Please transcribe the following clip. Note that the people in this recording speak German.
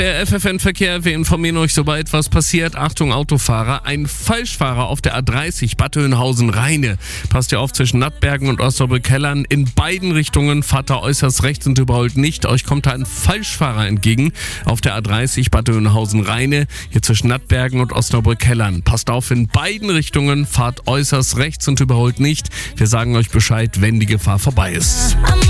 Der FFN-Verkehr, wir informieren euch, sobald was passiert. Achtung Autofahrer, ein Falschfahrer auf der A30 Bad Oeynhausen-Rheine. Passt ihr auf, zwischen Nattbergen und Osnabrück-Kellern. In beiden Richtungen fahrt da äußerst rechts und überholt nicht. Euch kommt da ein Falschfahrer entgegen auf der A30 Bad Oeynhausen-Rheine. Hier zwischen Nattbergen und Osnabrück-Kellern. Passt auf, in beiden Richtungen fahrt äußerst rechts und überholt nicht. Wir sagen euch Bescheid, wenn die Gefahr vorbei ist.